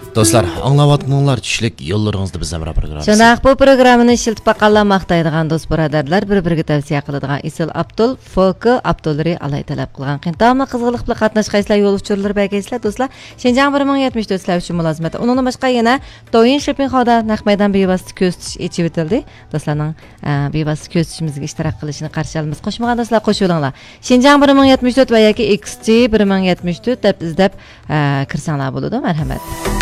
Dostlar, anlavatmanglar tushlik yo'llaringizda biz Zamra programmasi. Şunaq bu programmani shiltib baqanlar maqtaydigan do'st birodarlar, bir-biriga tavsiya qiladigan Isil Abdul, Folki Abdulri alay talab qilgan qintamli qizg'iliq bilan qatnashqaysizlar, yo'l uchurlar bagaysizlar do'stlar. Shenjang 1074 uchun mulozimat. Undan boshqa yana Doyin Shopping Hallda naq maydon bevosita ko'rsatish echib o'tildi. Do'stlarning bevosita ko'rsatishimizga ishtirok qilishini qarshi olamiz. Qo'shmagan do'stlar qo'shilinglar. Shenjang 1074 va yoki XG 1074 deb izlab kirsanglar bo'ladi. Marhamat.